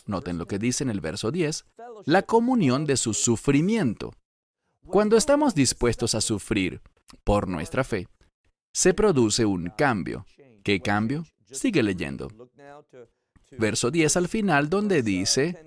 noten lo que dice en el verso 10, la comunión de su sufrimiento. Cuando estamos dispuestos a sufrir por nuestra fe, se produce un cambio. ¿Qué cambio? Sigue leyendo. Verso 10 al final, donde dice,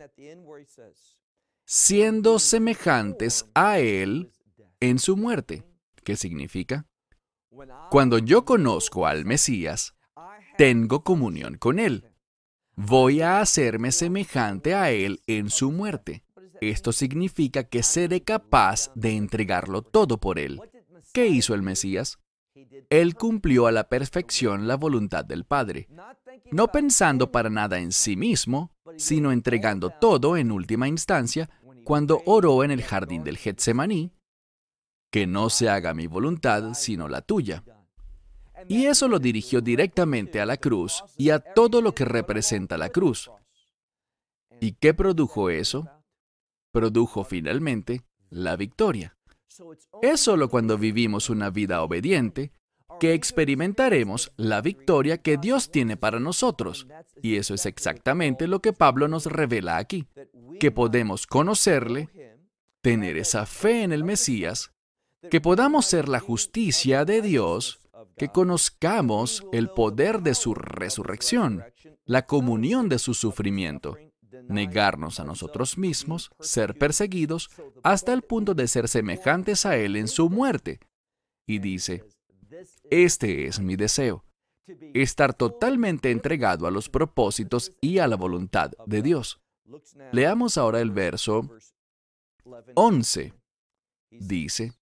siendo semejantes a Él en su muerte. ¿Qué significa? Cuando yo conozco al Mesías, tengo comunión con Él. Voy a hacerme semejante a Él en su muerte. Esto significa que seré capaz de entregarlo todo por Él. ¿Qué hizo el Mesías? Él cumplió a la perfección la voluntad del Padre, no pensando para nada en sí mismo, sino entregando todo en última instancia cuando oró en el jardín del Getsemaní, que no se haga mi voluntad sino la tuya. Y eso lo dirigió directamente a la cruz y a todo lo que representa la cruz. ¿Y qué produjo eso? Produjo finalmente la victoria. Es solo cuando vivimos una vida obediente que experimentaremos la victoria que Dios tiene para nosotros. Y eso es exactamente lo que Pablo nos revela aquí, que podemos conocerle, tener esa fe en el Mesías, que podamos ser la justicia de Dios, que conozcamos el poder de su resurrección, la comunión de su sufrimiento, negarnos a nosotros mismos, ser perseguidos, hasta el punto de ser semejantes a Él en su muerte. Y dice, este es mi deseo, estar totalmente entregado a los propósitos y a la voluntad de Dios. Leamos ahora el verso 11. Dice,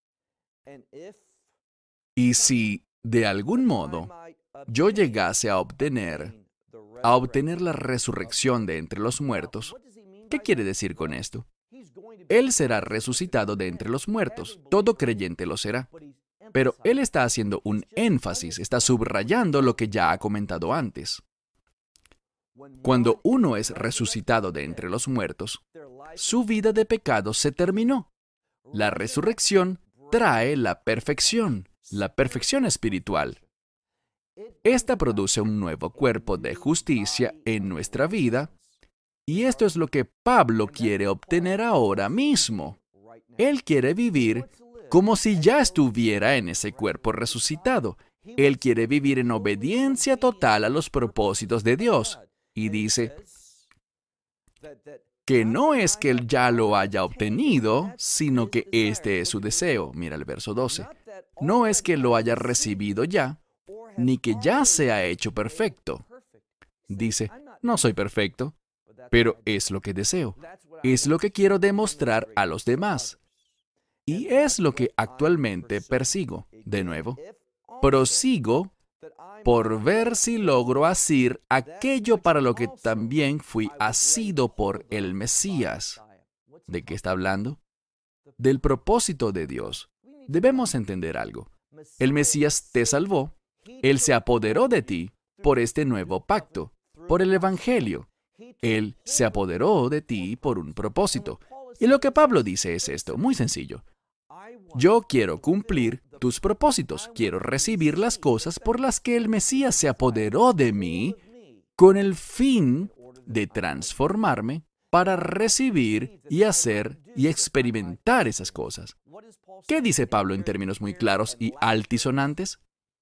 y si de algún modo yo llegase a obtener la resurrección de entre los muertos, ¿qué quiere decir con esto? Él será resucitado de entre los muertos, todo creyente lo será. Pero él está haciendo un énfasis, está subrayando lo que ya ha comentado antes. Cuando uno es resucitado de entre los muertos, su vida de pecado se terminó. La resurrección trae la perfección espiritual. Esta produce un nuevo cuerpo de justicia en nuestra vida, y esto es lo que Pablo quiere obtener ahora mismo. Él quiere vivir como si ya estuviera en ese cuerpo resucitado. Él quiere vivir en obediencia total a los propósitos de Dios. Y dice que no es que él ya lo haya obtenido, sino que este es su deseo. Mira el verso 12. No es que lo haya recibido ya, ni que ya sea hecho perfecto. Dice, no soy perfecto, pero es lo que deseo. Es lo que quiero demostrar a los demás. Y es lo que actualmente persigo. De nuevo, prosigo por ver si logro asir aquello para lo que también fui asido por el Mesías. ¿De qué está hablando? Del propósito de Dios. Debemos entender algo. El Mesías te salvó. Él se apoderó de ti por este nuevo pacto, por el Evangelio. Él se apoderó de ti por un propósito. Y lo que Pablo dice es esto, muy sencillo. Yo quiero cumplir tus propósitos. Quiero recibir las cosas por las que el Mesías se apoderó de mí con el fin de transformarme para recibir y hacer y experimentar esas cosas. ¿Qué dice Pablo en términos muy claros y altisonantes?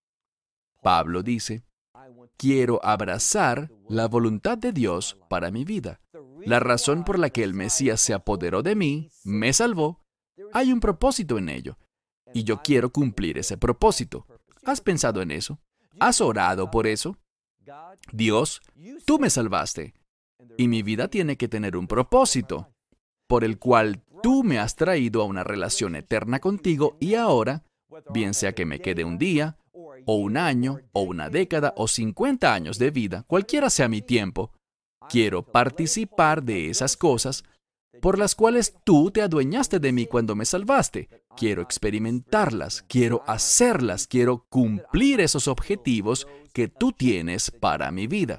Pablo dice, quiero abrazar la voluntad de Dios para mi vida. La razón por la que el Mesías se apoderó de mí, me salvó, hay un propósito en ello, y yo quiero cumplir ese propósito. ¿Has pensado en eso? ¿Has orado por eso? Dios, tú me salvaste, y mi vida tiene que tener un propósito, por el cual tú me has traído a una relación eterna contigo, y ahora, bien sea que me quede un día, o un año, o una década, o 50 años de vida, cualquiera sea mi tiempo, quiero participar de esas cosas por las cuales tú te adueñaste de mí cuando me salvaste. Quiero experimentarlas, quiero hacerlas, quiero cumplir esos objetivos que tú tienes para mi vida.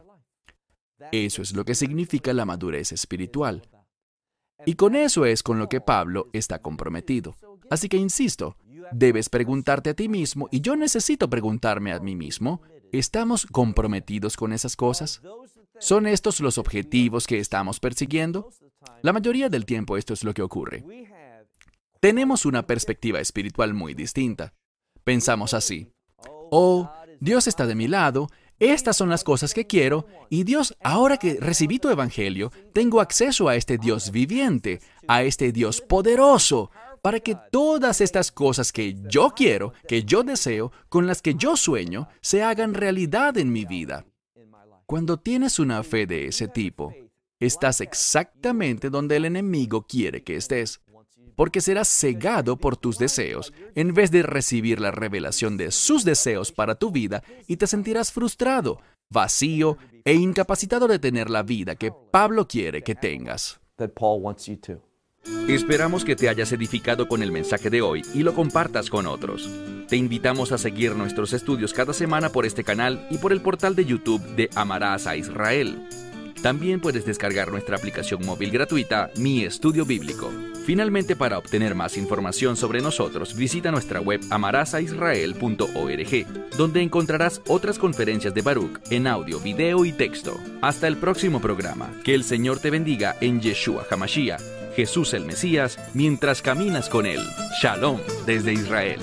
Eso es lo que significa la madurez espiritual. Y con eso es con lo que Pablo está comprometido. Así que insisto, debes preguntarte a ti mismo, y yo necesito preguntarme a mí mismo, ¿Estamos comprometidos con esas cosas? ¿Son estos los objetivos que estamos persiguiendo? La mayoría del tiempo esto es lo que ocurre. Tenemos una perspectiva espiritual muy distinta. Pensamos así: oh, Dios está de mi lado, estas son las cosas que quiero, y Dios, ahora que recibí tu evangelio, tengo acceso a este Dios viviente, a este Dios poderoso, para que todas estas cosas que yo quiero, que yo deseo, con las que yo sueño, se hagan realidad en mi vida. Cuando tienes una fe de ese tipo, estás exactamente donde el enemigo quiere que estés, porque serás cegado por tus deseos en vez de recibir la revelación de sus deseos para tu vida, y te sentirás frustrado, vacío e incapacitado de tener la vida que Pablo quiere que tengas. Esperamos que te hayas edificado con el mensaje de hoy y lo compartas con otros. Te invitamos a seguir nuestros estudios cada semana por este canal y por el portal de YouTube de Amarás a Israel. También puedes descargar nuestra aplicación móvil gratuita, Mi Estudio Bíblico. Finalmente, para obtener más información sobre nosotros, visita nuestra web amarasaisrael.org, donde encontrarás otras conferencias de Baruch en audio, video y texto. Hasta el próximo programa. Que el Señor te bendiga en Yeshua HaMashiach, Jesús el Mesías, mientras caminas con Él. Shalom desde Israel.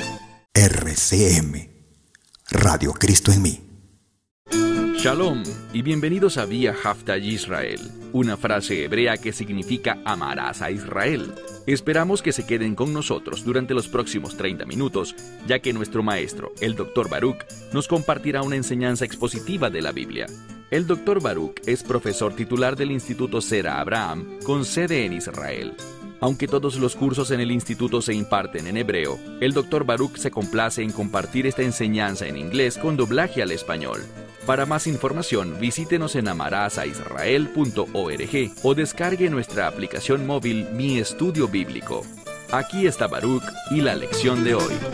RCM, Radio Cristo en mí. Shalom y bienvenidos a Vía Hafta Yisrael, una frase hebrea que significa amarás a Israel. Esperamos que se queden con nosotros durante los próximos 30 minutos, ya que nuestro maestro, el Dr. Baruch, nos compartirá una enseñanza expositiva de la Biblia. El Dr. Baruch es profesor titular del Instituto Sera Abraham, con sede en Israel. Aunque todos los cursos en el instituto se imparten en hebreo, el Dr. Baruch se complace en compartir esta enseñanza en inglés con doblaje al español. Para más información, visítenos en amarasaisrael.org o descargue nuestra aplicación móvil Mi Estudio Bíblico. Aquí está Baruch y la lección de hoy.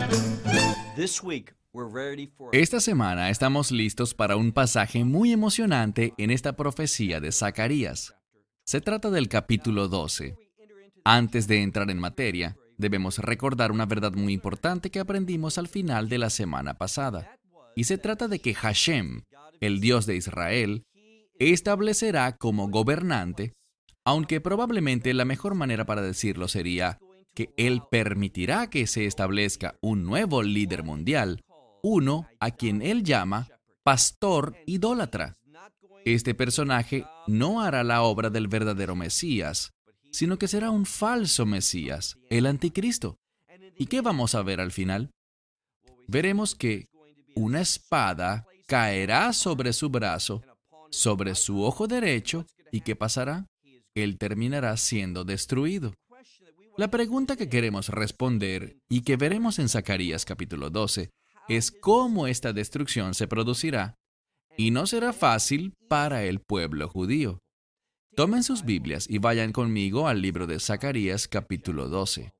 Esta semana estamos listos para un pasaje muy emocionante en esta profecía de Zacarías. Se trata del capítulo 12. Antes de entrar en materia, debemos recordar una verdad muy importante que aprendimos al final de la semana pasada. Y se trata de que Hashem, el Dios de Israel, establecerá como gobernante, aunque probablemente la mejor manera para decirlo sería que Él permitirá que se establezca un nuevo líder mundial, uno a quien Él llama pastor idólatra. Este personaje no hará la obra del verdadero Mesías, sino que será un falso Mesías, el anticristo. ¿Y qué vamos a ver al final? Veremos que una espada caerá sobre su brazo, sobre su ojo derecho, ¿y qué pasará? Él terminará siendo destruido. La pregunta que queremos responder y que veremos en Zacarías capítulo 12 es cómo esta destrucción se producirá, y no será fácil para el pueblo judío. Tomen sus Biblias y vayan conmigo al libro de Zacarías capítulo 12.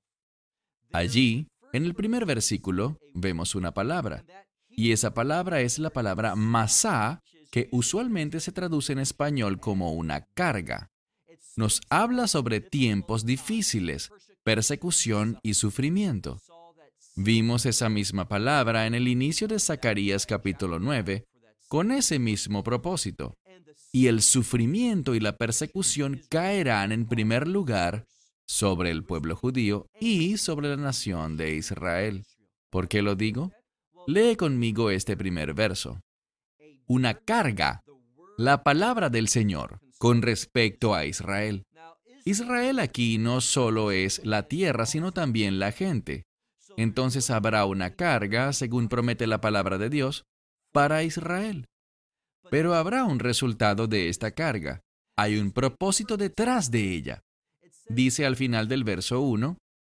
Allí, en el primer versículo, vemos una palabra, y esa palabra es la palabra masá, que usualmente se traduce en español como una carga. Nos habla sobre tiempos difíciles, persecución y sufrimiento. Vimos esa misma palabra en el inicio de Zacarías capítulo 9, con ese mismo propósito. Y el sufrimiento y la persecución caerán en primer lugar sobre el pueblo judío y sobre la nación de Israel. ¿Por qué lo digo? Lee conmigo este primer verso. Una carga, la palabra del Señor con respecto a Israel. Israel aquí no solo es la tierra, sino también la gente. Entonces habrá una carga, según promete la palabra de Dios, para Israel. Pero habrá un resultado de esta carga. Hay un propósito detrás de ella. Dice al final del verso 1,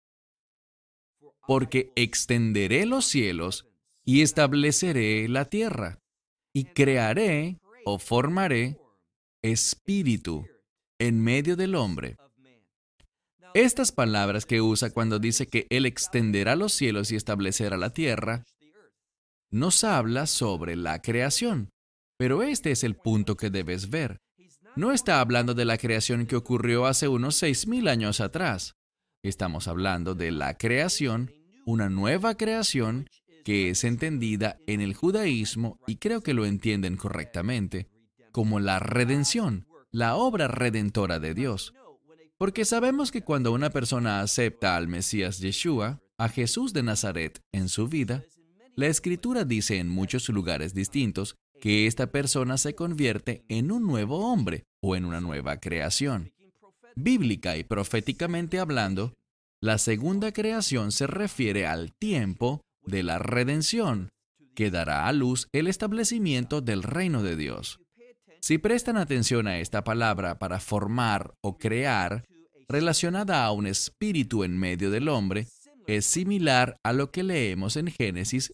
porque extenderé los cielos y estableceré la tierra, y crearé o formaré espíritu en medio del hombre. Estas palabras que usa cuando dice que Él extenderá los cielos y establecerá la tierra, nos habla sobre la creación. Pero este es el punto que debes ver. No está hablando de la creación que ocurrió hace unos 6,000 años atrás. Estamos hablando de la creación, una nueva creación que es entendida en el judaísmo, y creo que lo entienden correctamente, como la redención, la obra redentora de Dios. Porque sabemos que cuando una persona acepta al Mesías Yeshua, a Jesús de Nazaret, en su vida, la Escritura dice en muchos lugares distintos que esta persona se convierte en un nuevo hombre o en una nueva creación. Bíblica y proféticamente hablando, la segunda creación se refiere al tiempo de la redención, que dará a luz el establecimiento del reino de Dios. Si prestan atención a esta palabra para formar o crear, relacionada a un espíritu en medio del hombre, es similar a lo que leemos en Génesis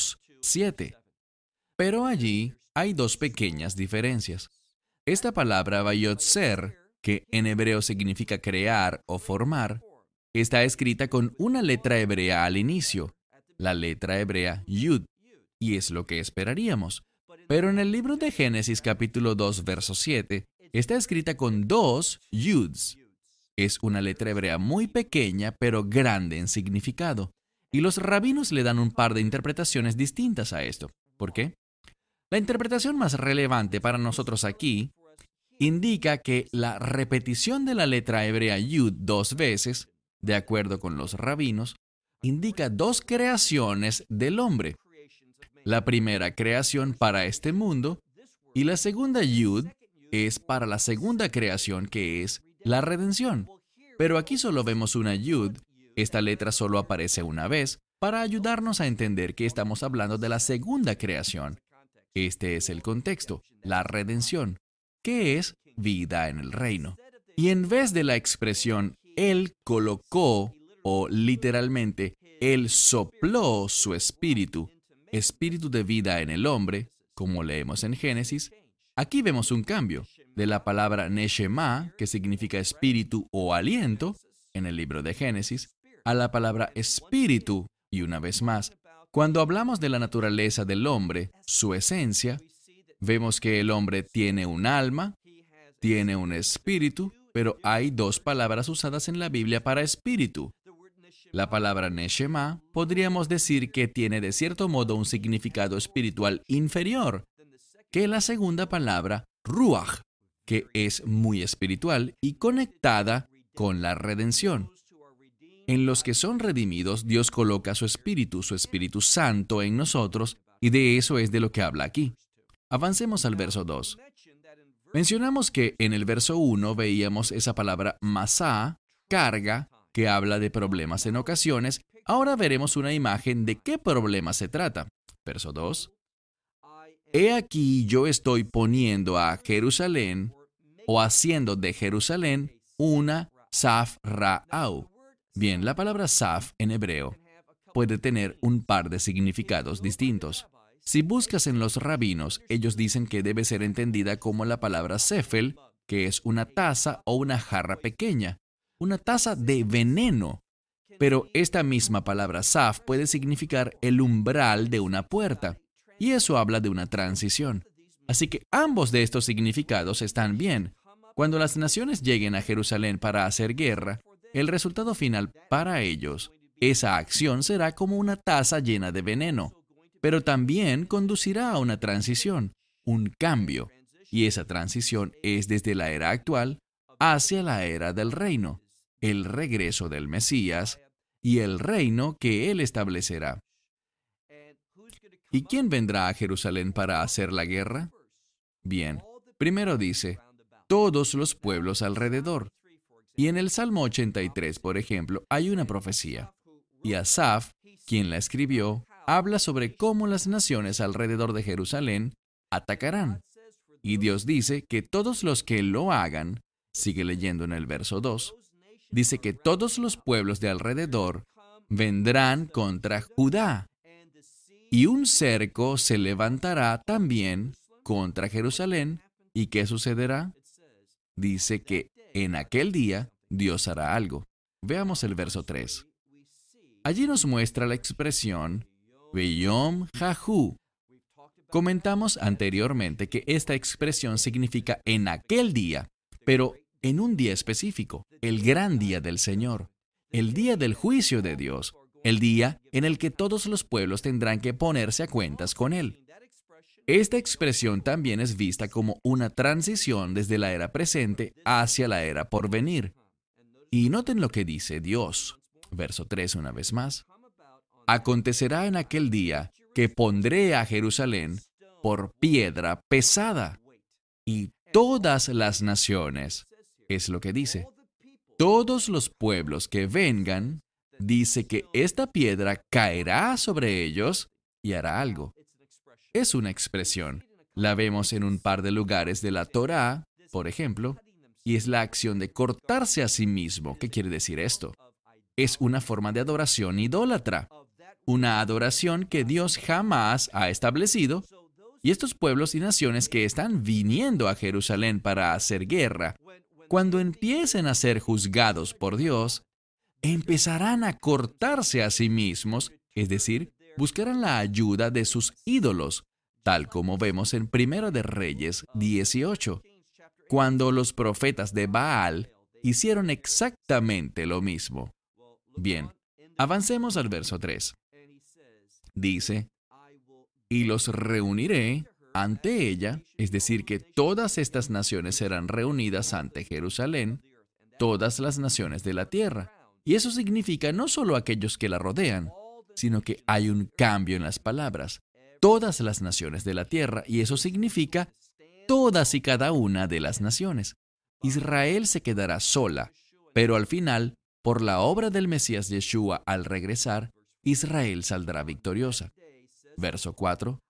2:7. Pero allí hay dos pequeñas diferencias. Esta palabra vayotzer, que en hebreo significa crear o formar, está escrita con una letra hebrea al inicio, la letra hebrea Yud, y es lo que esperaríamos. Pero en el libro de Génesis capítulo 2, verso 7, está escrita con dos Yuds. Es una letra hebrea muy pequeña, pero grande en significado. Y los rabinos le dan un par de interpretaciones distintas a esto. ¿Por qué? La interpretación más relevante para nosotros aquí indica que la repetición de la letra hebrea Yud 2 veces, de acuerdo con los rabinos, indica dos creaciones del hombre. La primera creación para este mundo y la segunda Yud es para la segunda creación, que es la redención. Pero aquí solo vemos una Yud. Esta letra solo aparece una vez para ayudarnos a entender que estamos hablando de la segunda creación. Este es el contexto, la redención, que es vida en el reino. Y en vez de la expresión Él colocó, o literalmente, Él sopló su espíritu de vida en el hombre, como leemos en Génesis, aquí vemos un cambio de la palabra neshama, que significa espíritu o aliento, en el libro de Génesis, a la palabra espíritu, y una vez más, cuando hablamos de la naturaleza del hombre, su esencia, vemos que el hombre tiene un alma, tiene un espíritu, pero hay dos palabras usadas en la Biblia para espíritu. La palabra neshama podríamos decir que tiene de cierto modo un significado espiritual inferior que la segunda palabra ruach, que es muy espiritual y conectada con la redención. En los que son redimidos, Dios coloca su Espíritu Santo en nosotros, y de eso es de lo que habla aquí. Avancemos al verso 2. Mencionamos que en el verso 1 veíamos esa palabra masá, carga, que habla de problemas en ocasiones. Ahora veremos una imagen de qué problema se trata. Verso 2. He aquí yo estoy poniendo a Jerusalén, o haciendo de Jerusalén, una Safra'au. Bien, la palabra Saf en hebreo puede tener un par de significados distintos. Si buscas en los rabinos, ellos dicen que debe ser entendida como la palabra Sefel, que es una taza o una jarra pequeña, una taza de veneno. Pero esta misma palabra Saf puede significar el umbral de una puerta, y eso habla de una transición. Así que ambos de estos significados están bien. Cuando las naciones lleguen a Jerusalén para hacer guerra, el resultado final para ellos, esa acción será como una taza llena de veneno, pero también conducirá a una transición, un cambio, y esa transición es desde la era actual hacia la era del reino, el regreso del Mesías y el reino que Él establecerá. ¿Y quién vendrá a Jerusalén para hacer la guerra? Bien, primero dice, todos los pueblos alrededor. Y en el Salmo 83, por ejemplo, hay una profecía. Y Asaf, quien la escribió, habla sobre cómo las naciones alrededor de Jerusalén atacarán. Y Dios dice que todos los que lo hagan, sigue leyendo en el verso 2, dice que todos los pueblos de alrededor vendrán contra Judá. Y un cerco se levantará también contra Jerusalén. ¿Y qué sucederá? Dice que en aquel día Dios hará algo. Veamos el verso 3. Allí nos muestra la expresión Beyom Jahu. Comentamos anteriormente que esta expresión significa en aquel día, pero en un día específico, el gran día del Señor, el día del juicio de Dios, el día en el que todos los pueblos tendrán que ponerse a cuentas con Él. Esta expresión también es vista como una transición desde la era presente hacia la era por venir. Y noten lo que dice Dios. Verso 3 una vez más. Acontecerá en aquel día que pondré a Jerusalén por piedra pesada, y todas las naciones, es lo que dice, todos los pueblos que vengan, dice que esta piedra caerá sobre ellos y hará algo. Es una expresión. La vemos en un par de lugares de la Torá, por ejemplo, y es la acción de cortarse a sí mismo. ¿Qué quiere decir esto? Es una forma de adoración idólatra, una adoración que Dios jamás ha establecido, y estos pueblos y naciones que están viniendo a Jerusalén para hacer guerra, cuando empiecen a ser juzgados por Dios, empezarán a cortarse a sí mismos, es decir, buscarán la ayuda de sus ídolos, tal como vemos en 1 de Reyes 18, cuando los profetas de Baal hicieron exactamente lo mismo. Bien, avancemos al verso 3. Dice, y los reuniré ante ella, es decir, que todas estas naciones serán reunidas ante Jerusalén, todas las naciones de la tierra. Y eso significa no solo aquellos que la rodean, sino que hay un cambio en las palabras. Todas las naciones de la tierra, y eso significa todas y cada una de las naciones. Israel se quedará sola, pero al final, por la obra del Mesías Yeshua al regresar, Israel saldrá victoriosa. Verso 4.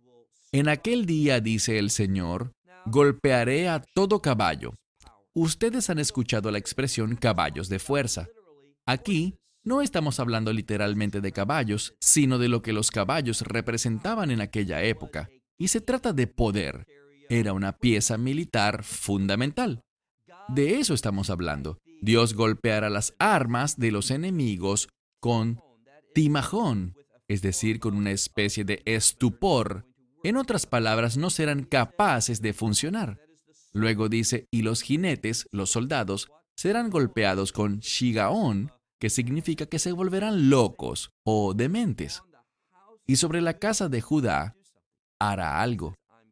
En aquel día, dice el Señor, golpearé a todo caballo. Ustedes han escuchado la expresión caballos de fuerza. Aquí no estamos hablando literalmente de caballos, sino de lo que los caballos representaban en aquella época. Y se trata de poder. Era una pieza militar fundamental. De eso estamos hablando. Dios golpeará las armas de los enemigos con timajón, es decir, con una especie de estupor. En otras palabras, no serán capaces de funcionar. Luego dice, y los jinetes, los soldados, serán golpeados con shigaón, que significa que se volverán locos o dementes. Y sobre la casa de Judá hará algo.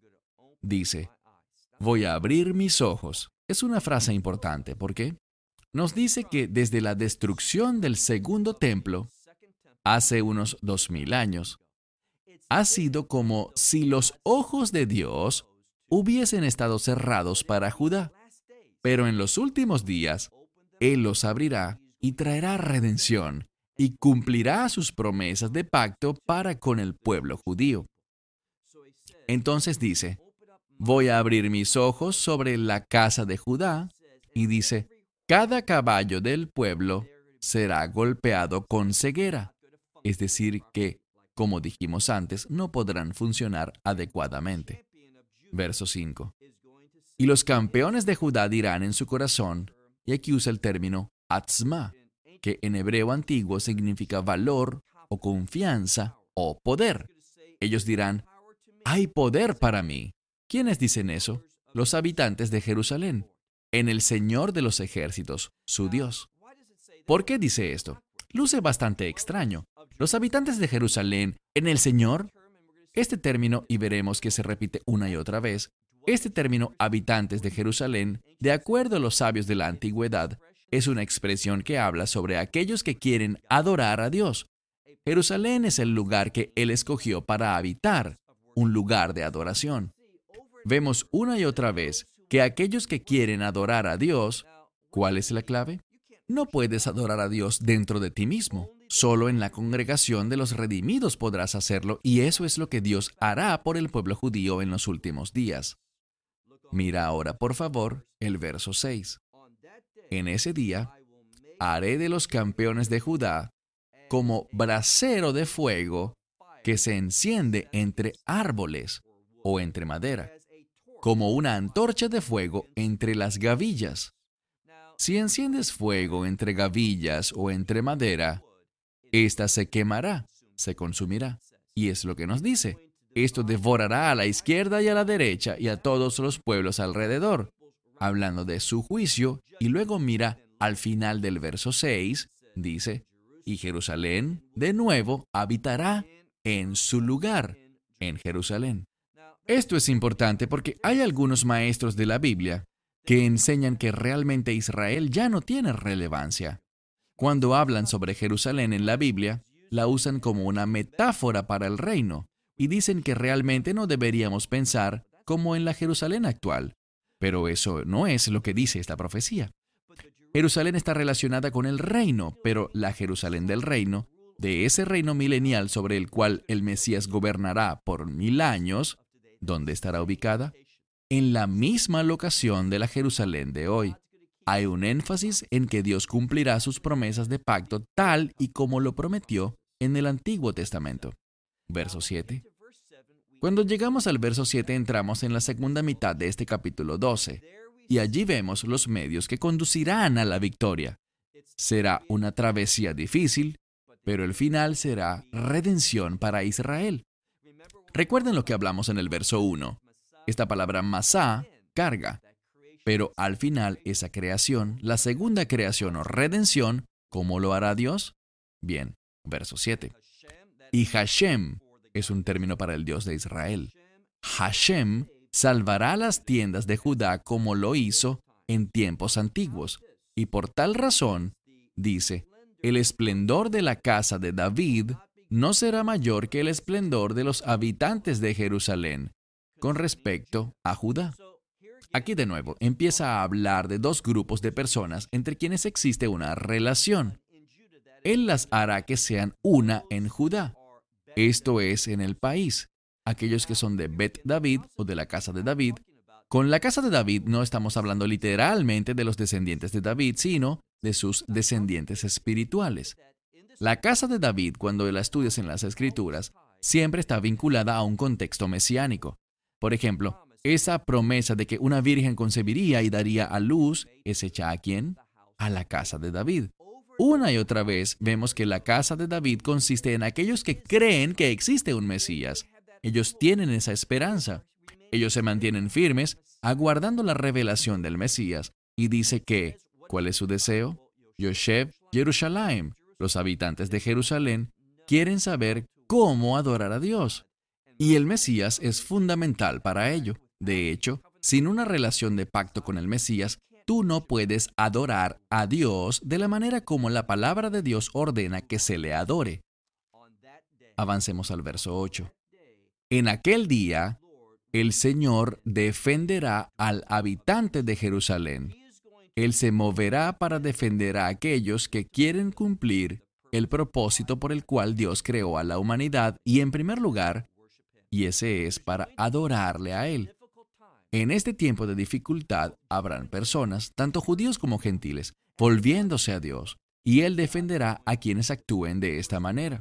Dice, voy a abrir mis ojos. Es una frase importante, ¿por qué? Nos dice que desde la destrucción del segundo templo, hace unos 2000 años, ha sido como si los ojos de Dios hubiesen estado cerrados para Judá. Pero en los últimos días, Él los abrirá y traerá redención y cumplirá sus promesas de pacto para con el pueblo judío. Entonces dice, voy a abrir mis ojos sobre la casa de Judá, y dice, cada caballo del pueblo será golpeado con ceguera. Es decir, que, como dijimos antes, no podrán funcionar adecuadamente. Verso 5. Y los campeones de Judá dirán en su corazón, y aquí usa el término atzma, que en hebreo antiguo significa valor o confianza o poder. Ellos dirán, hay poder para mí. ¿Quiénes dicen eso? Los habitantes de Jerusalén, en el Señor de los ejércitos, su Dios. ¿Por qué dice esto? Luce bastante extraño. Los habitantes de Jerusalén, en el Señor. Este término, y veremos que se repite una y otra vez, este término habitantes de Jerusalén, de acuerdo a los sabios de la antigüedad, es una expresión que habla sobre aquellos que quieren adorar a Dios. Jerusalén es el lugar que Él escogió para habitar, un lugar de adoración. Vemos una y otra vez que aquellos que quieren adorar a Dios, ¿cuál es la clave? No puedes adorar a Dios dentro de ti mismo. Solo en la congregación de los redimidos podrás hacerlo, y eso es lo que Dios hará por el pueblo judío en los últimos días. Mira ahora, por favor, el verso 6. En ese día, haré de los campeones de Judá como brasero de fuego que se enciende entre árboles o entre madera, como una antorcha de fuego entre las gavillas. Si enciendes fuego entre gavillas o entre madera, ésta se quemará, se consumirá. Y es lo que nos dice. Esto devorará a la izquierda y a la derecha y a todos los pueblos alrededor, hablando de su juicio. Y luego mira al final del verso 6, dice, y Jerusalén, de nuevo, habitará en su lugar, en Jerusalén. Esto es importante porque hay algunos maestros de la Biblia que enseñan que realmente Israel ya no tiene relevancia. Cuando hablan sobre Jerusalén en la Biblia, la usan como una metáfora para el reino y dicen que realmente no deberíamos pensar como en la Jerusalén actual. Pero eso no es lo que dice esta profecía. Jerusalén está relacionada con el reino, pero la Jerusalén del reino, de ese reino milenial sobre el cual el Mesías gobernará por 1000 años, ¿dónde estará ubicada? En la misma locación de la Jerusalén de hoy. Hay un énfasis en que Dios cumplirá sus promesas de pacto tal y como lo prometió en el Antiguo Testamento. Verso 7. Cuando llegamos al verso 7 entramos en la segunda mitad de este capítulo 12, y allí vemos los medios que conducirán a la victoria. Será una travesía difícil, pero el final será redención para Israel. Recuerden lo que hablamos en el verso 1. Esta palabra masá, carga. Pero al final, esa creación, la segunda creación o redención, ¿cómo lo hará Dios? Bien, verso 7. Y Hashem es un término para el Dios de Israel. Hashem salvará las tiendas de Judá como lo hizo en tiempos antiguos. Y por tal razón, dice, el esplendor de la casa de David no será mayor que el esplendor de los habitantes de Jerusalén con respecto a Judá. Aquí de nuevo empieza a hablar de dos grupos de personas entre quienes existe una relación. Él las hará que sean una en Judá. Esto es en el país. Aquellos que son de Bet David o de la casa de David. Con la casa de David no estamos hablando literalmente de los descendientes de David, sino de sus descendientes espirituales. La casa de David, cuando la estudias en las Escrituras, siempre está vinculada a un contexto mesiánico. Por ejemplo, esa promesa de que una virgen concebiría y daría a luz es hecha ¿a quién? A la casa de David. Una y otra vez vemos que la casa de David consiste en aquellos que creen que existe un Mesías. Ellos tienen esa esperanza. Ellos se mantienen firmes, aguardando la revelación del Mesías. Y dice que, ¿cuál es su deseo? Yoshev Yerushalayim. Los habitantes de Jerusalén quieren saber cómo adorar a Dios. Y el Mesías es fundamental para ello. De hecho, sin una relación de pacto con el Mesías, tú no puedes adorar a Dios de la manera como la palabra de Dios ordena que se le adore. Avancemos al verso 8. En aquel día, el Señor defenderá al habitante de Jerusalén. Él se moverá para defender a aquellos que quieren cumplir el propósito por el cual Dios creó a la humanidad y en primer lugar, y ese es para adorarle a Él. En este tiempo de dificultad habrán personas, tanto judíos como gentiles, volviéndose a Dios, y Él defenderá a quienes actúen de esta manera.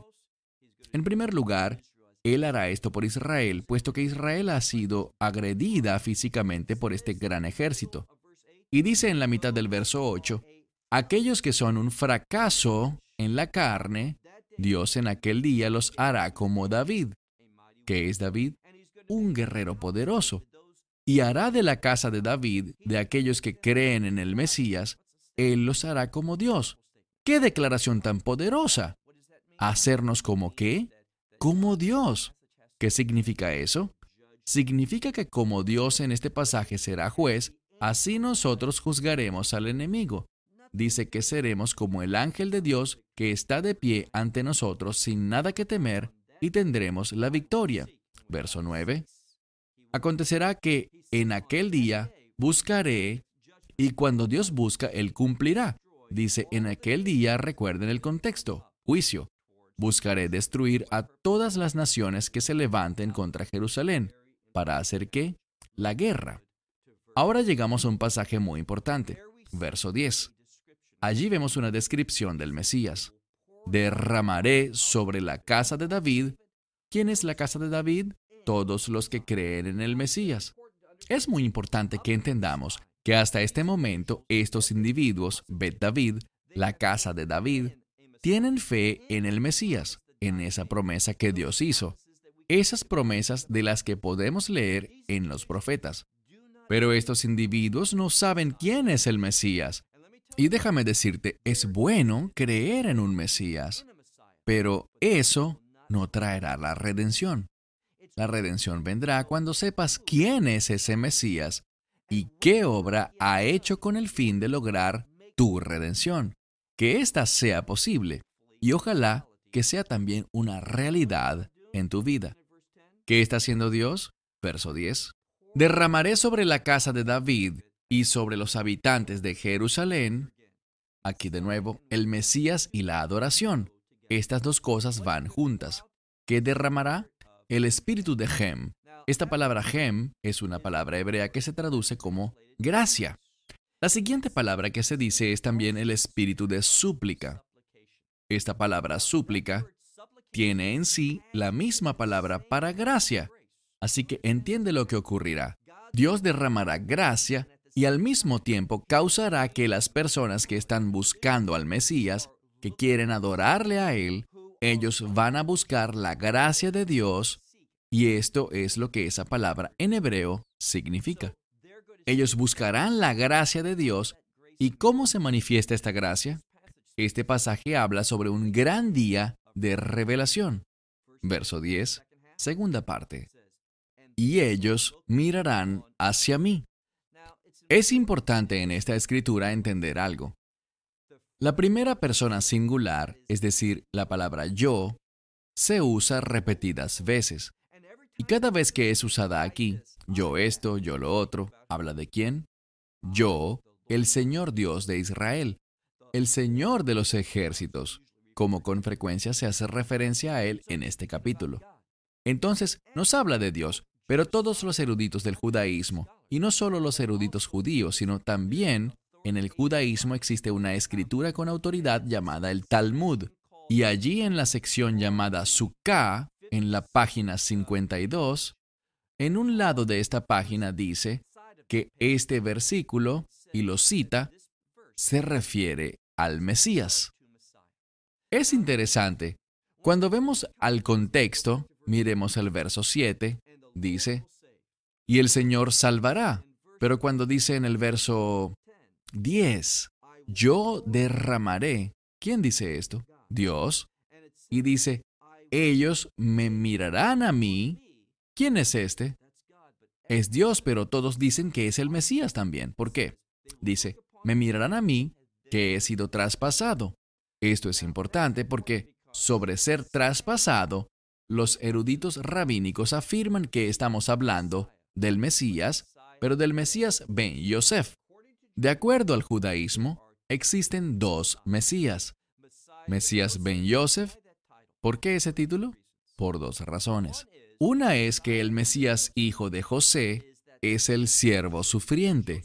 En primer lugar, Él hará esto por Israel, puesto que Israel ha sido agredida físicamente por este gran ejército. Y dice en la mitad del verso 8, aquellos que son un fracaso en la carne, Dios en aquel día los hará como David. ¿Qué es David? Un guerrero poderoso. Y hará de la casa de David, de aquellos que creen en el Mesías, Él los hará como Dios. ¡Qué declaración tan poderosa! ¿Hacernos como qué? Como Dios. ¿Qué significa eso? Significa que como Dios en este pasaje será juez, así nosotros juzgaremos al enemigo. Dice que seremos como el ángel de Dios que está de pie ante nosotros sin nada que temer y tendremos la victoria. Verso 9. Acontecerá que en aquel día buscaré, y cuando Dios busca, Él cumplirá. Dice, en aquel día, recuerden el contexto, juicio. Buscaré destruir a todas las naciones que se levanten contra Jerusalén. ¿Para hacer qué? La guerra. Ahora llegamos a un pasaje muy importante. Verso 10. Allí vemos una descripción del Mesías. Derramaré sobre la casa de David. ¿Quién es la casa de David? Todos los que creen en el Mesías. Es muy importante que entendamos que hasta este momento estos individuos, Bet David, la casa de David, tienen fe en el Mesías, en esa promesa que Dios hizo. Esas promesas de las que podemos leer en los profetas. Pero estos individuos no saben quién es el Mesías. Y déjame decirte, es bueno creer en un Mesías, pero eso no traerá la redención. La redención vendrá cuando sepas quién es ese Mesías y qué obra ha hecho con el fin de lograr tu redención. Que ésta sea posible y ojalá que sea también una realidad en tu vida. ¿Qué está haciendo Dios? Verso 10. Derramaré sobre la casa de David y sobre los habitantes de Jerusalén, aquí de nuevo, el Mesías y la adoración. Estas dos cosas van juntas. ¿Qué derramará? El espíritu de Gem. Esta palabra Gem es una palabra hebrea que se traduce como gracia. La siguiente palabra que se dice es también el espíritu de súplica. Esta palabra súplica tiene en sí la misma palabra para gracia. Así que entiende lo que ocurrirá. Dios derramará gracia y al mismo tiempo causará que las personas que están buscando al Mesías, que quieren adorarle a Él, ellos van a buscar la gracia de Dios, y esto es lo que esa palabra en hebreo significa. Ellos buscarán la gracia de Dios. ¿Y cómo se manifiesta esta gracia? Este pasaje habla sobre un gran día de revelación. Verso 10, segunda parte. Y ellos mirarán hacia mí. Es importante en esta escritura entender algo. La primera persona singular, es decir, la palabra yo, se usa repetidas veces. Y cada vez que es usada aquí, yo esto, yo lo otro, ¿habla de quién? Yo, el Señor Dios de Israel, el Señor de los ejércitos, como con frecuencia se hace referencia a Él en este capítulo. Entonces, nos habla de Dios, pero todos los eruditos del judaísmo, y no solo los eruditos judíos, sino también en el judaísmo existe una escritura con autoridad llamada el Talmud, y allí en la sección llamada Sukkah, en la página 52, en un lado de esta página dice que este versículo, y lo cita, se refiere al Mesías. Es interesante. Cuando vemos al contexto, miremos el verso 7, dice, y el Señor salvará. Pero cuando dice en el verso 10, yo derramaré, ¿quién dice esto? Dios. Y dice, ellos me mirarán a mí. ¿Quién es este? Es Dios, pero todos dicen que es el Mesías también. ¿Por qué? Dice, me mirarán a mí, que he sido traspasado. Esto es importante porque sobre ser traspasado, los eruditos rabínicos afirman que estamos hablando del Mesías, pero del Mesías Ben Yosef. De acuerdo al judaísmo, existen dos Mesías. Mesías Ben Yosef. ¿Por qué ese título? Por dos razones. Una es que el Mesías hijo de José es el siervo sufriente.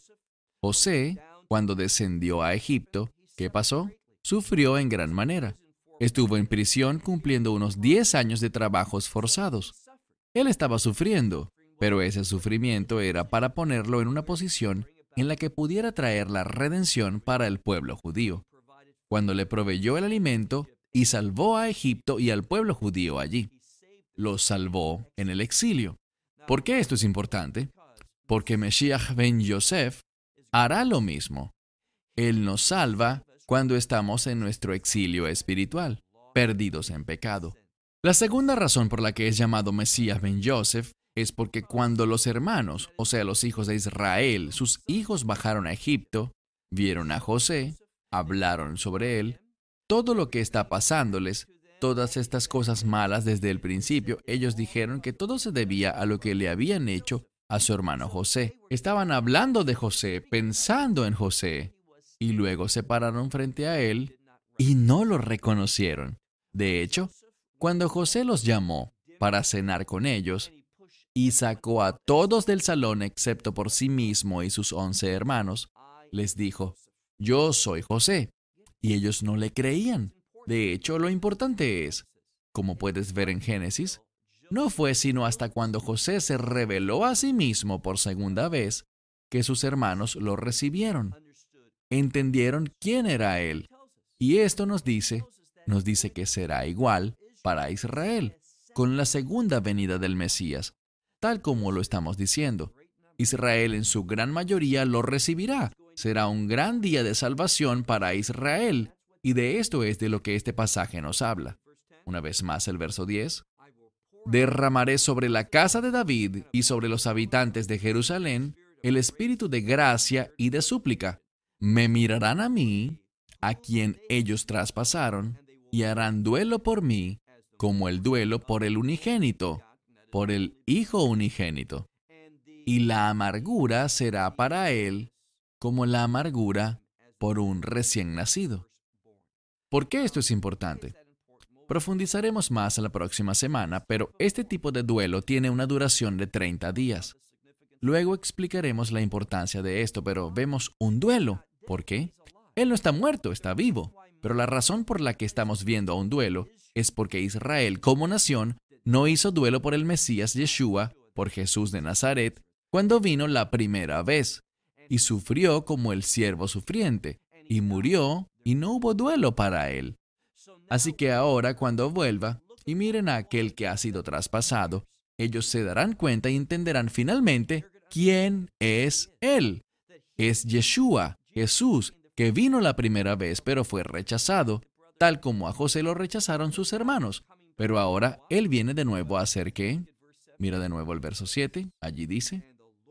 José, cuando descendió a Egipto, ¿qué pasó? Sufrió en gran manera. Estuvo en prisión cumpliendo unos 10 años de trabajos forzados. Él estaba sufriendo, pero ese sufrimiento era para ponerlo en una posición en la que pudiera traer la redención para el pueblo judío. Cuando le proveyó el alimento y salvó a Egipto y al pueblo judío allí. Los salvó en el exilio. ¿Por qué esto es importante? Porque Mesías Ben Yosef hará lo mismo. Él nos salva cuando estamos en nuestro exilio espiritual, perdidos en pecado. La segunda razón por la que es llamado Mesías Ben Yosef es porque cuando los hermanos, o sea, los hijos de Israel, sus hijos bajaron a Egipto, vieron a José, hablaron sobre él, todo lo que está pasándoles, todas estas cosas malas desde el principio, ellos dijeron que todo se debía a lo que le habían hecho a su hermano José. Estaban hablando de José, pensando en José, y luego se pararon frente a él y no lo reconocieron. De hecho, cuando José los llamó para cenar con ellos y sacó a todos del salón excepto por sí mismo y sus 11 hermanos, les dijo, yo soy José. Y ellos no le creían. De hecho, lo importante es, como puedes ver en Génesis, no fue sino hasta cuando José se reveló a sí mismo por segunda vez que sus hermanos lo recibieron. Entendieron quién era él. Y esto nos dice que será igual para Israel, con la segunda venida del Mesías, tal como lo estamos diciendo. Israel en su gran mayoría lo recibirá. será un gran día de salvación para Israel, y de esto es de lo que este pasaje nos habla. Una vez más el verso 10. Derramaré sobre la casa de David y sobre los habitantes de Jerusalén el espíritu de gracia y de súplica. Me mirarán a mí, a quien ellos traspasaron, y harán duelo por mí, como el duelo por el unigénito, por el hijo unigénito. Y la amargura será para él como la amargura por un recién nacido. ¿Por qué esto es importante? Profundizaremos más la próxima semana, pero este tipo de duelo tiene una duración de 30 días. Luego explicaremos la importancia de esto, pero vemos un duelo. ¿Por qué? Él no está muerto, está vivo. Pero la razón por la que estamos viendo un duelo es porque Israel, como nación, no hizo duelo por el Mesías Yeshua, por Jesús de Nazaret, cuando vino la primera vez, y sufrió como el siervo sufriente, y murió, y no hubo duelo para él. Así que ahora, cuando vuelva, y miren a aquel que ha sido traspasado, ellos se darán cuenta y entenderán finalmente quién es Él. Es Yeshua, Jesús, que vino la primera vez, pero fue rechazado, tal como a José lo rechazaron sus hermanos. Pero ahora Él viene de nuevo a hacer ¿qué? Mira de nuevo el verso 7, allí dice,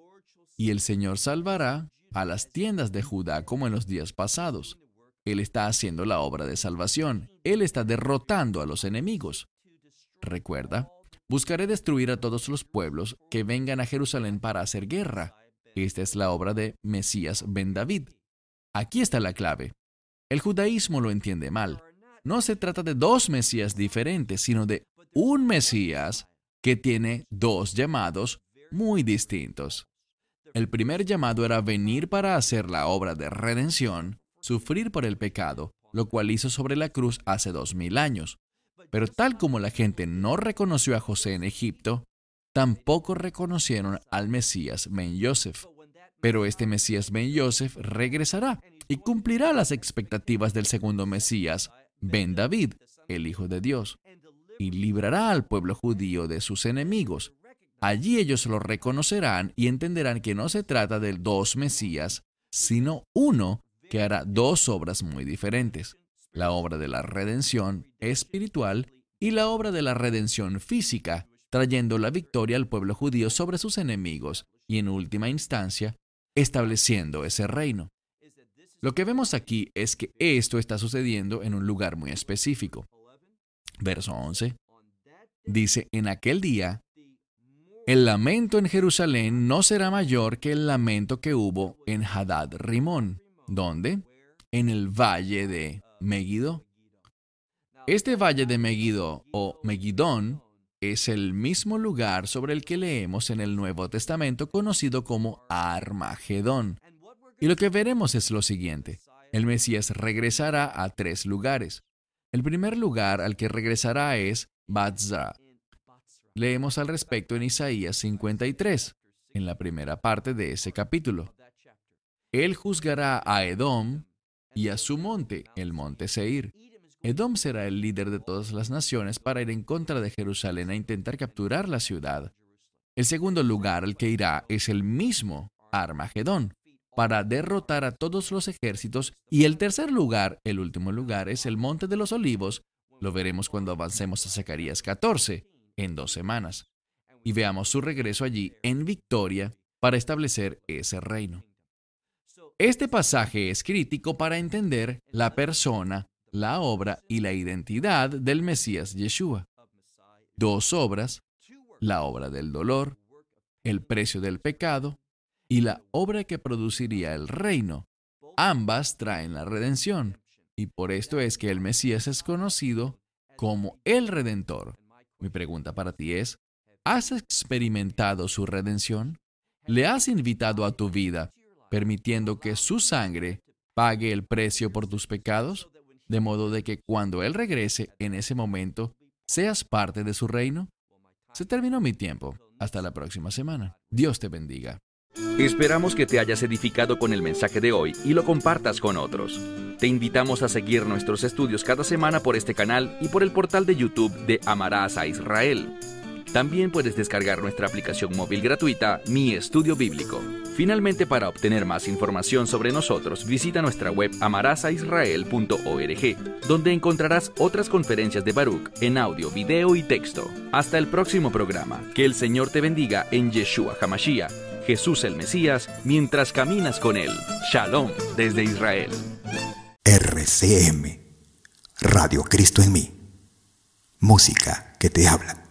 y el Señor salvará a las tiendas de Judá como en los días pasados. Él está haciendo la obra de salvación. Él está derrotando a los enemigos. Recuerda, buscaré destruir a todos los pueblos que vengan a Jerusalén para hacer guerra. Esta es la obra de Mesías ben David. Aquí está la clave. El judaísmo lo entiende mal. No se trata de dos Mesías diferentes, sino de un Mesías que tiene dos llamados muy distintos. El primer llamado era venir para hacer la obra de redención, sufrir por el pecado, lo cual hizo sobre la cruz hace 2000 años. Pero tal como la gente no reconoció a José en Egipto, tampoco reconocieron al Mesías ben Yosef. Pero este Mesías ben Yosef regresará y cumplirá las expectativas del segundo Mesías, ben David, el Hijo de Dios, y librará al pueblo judío de sus enemigos. Allí ellos lo reconocerán y entenderán que no se trata de dos Mesías, sino uno que hará dos obras muy diferentes. La obra de la redención espiritual y la obra de la redención física, trayendo la victoria al pueblo judío sobre sus enemigos y, en última instancia, estableciendo ese reino. Lo que vemos aquí es que esto está sucediendo en un lugar muy específico. Verso 11 dice, en aquel día, el lamento en Jerusalén no será mayor que el lamento que hubo en Hadad Rimón. ¿Dónde? En el valle de Megiddo. Este valle de Megiddo o Megidón es el mismo lugar sobre el que leemos en el Nuevo Testamento conocido como Armagedón. Y lo que veremos es lo siguiente. El Mesías regresará a 3 lugares. El primer lugar al que regresará es Batzra. Leemos al respecto en Isaías 53, en la primera parte de ese capítulo. Él juzgará a Edom y a su monte, el monte Seir. Edom será el líder de todas las naciones para ir en contra de Jerusalén a intentar capturar la ciudad. El segundo lugar al que irá es el mismo Armagedón, para derrotar a todos los ejércitos. Y el tercer lugar, el último lugar, es el Monte de los Olivos. Lo veremos cuando avancemos a Zacarías 14, en 2 semanas. Y veamos su regreso allí en victoria para establecer ese reino. Este pasaje es crítico para entender la persona, la obra y la identidad del Mesías Yeshua. 2 obras, la obra del dolor, el precio del pecado y la obra que produciría el reino. Ambas traen la redención, y por esto es que el Mesías es conocido como el Redentor. Mi pregunta para ti es, ¿has experimentado su redención? ¿Le has invitado a tu vida, permitiendo que su sangre pague el precio por tus pecados? De modo de que cuando Él regrese, en ese momento, seas parte de su reino. Se terminó mi tiempo. Hasta la próxima semana. Dios te bendiga. Esperamos que te hayas edificado con el mensaje de hoy y lo compartas con otros. Te invitamos a seguir nuestros estudios cada semana por este canal y por el portal de YouTube de Amarás a Israel. También puedes descargar nuestra aplicación móvil gratuita, Mi Estudio Bíblico. Finalmente, para obtener más información sobre nosotros, visita nuestra web amarazaisrael.org, donde encontrarás otras conferencias de Baruch en audio, video y texto. Hasta el próximo programa. Que el Señor te bendiga en Yeshua HaMashiach, Jesús el Mesías, mientras caminas con Él. Shalom desde Israel. RCM, Radio Cristo en mí. Música que te habla.